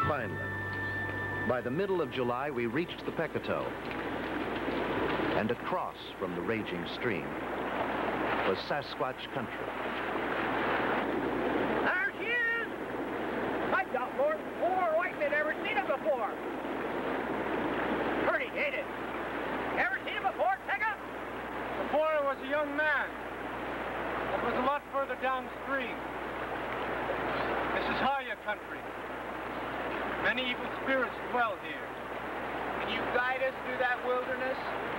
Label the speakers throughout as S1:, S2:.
S1: Finally, by the middle of July, we reached the Pecatow. And across from the raging stream was Sasquatch country.
S2: There she is! I've got more than 4 white men ever seen her before. Pretty, ain't it? Ever seen her before, Tecca?
S3: Before I was a young man. It was a lot further downstream. This is Haya country. Many evil spirits dwell here.
S2: Can you guide us through that wilderness?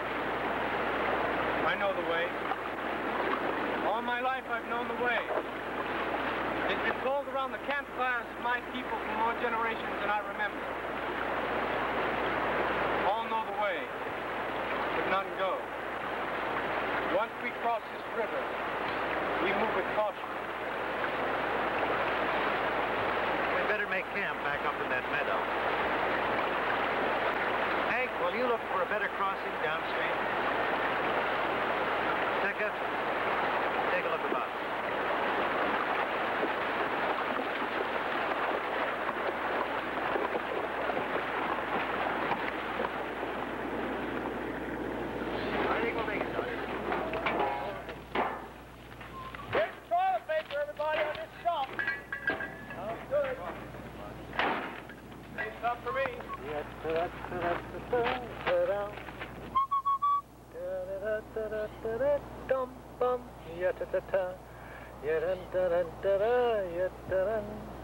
S3: I know the way. All my life I've known the way. It's been told around the campfires of my people for more generations than I remember. All know the way, but none go. Once we cross this river, we move with caution.
S4: We'd better make camp back up in that meadow. Hank, will you look for a better crossing downstream? Tecca, take a look about. I think we'll make it, Doctor.
S2: Here's the toilet paper, everybody, on this stump. Sounds good.
S3: Hey, stop for me.
S4: Dum bum, ya ta ta ta, ya dun dun dun dun, ya dun.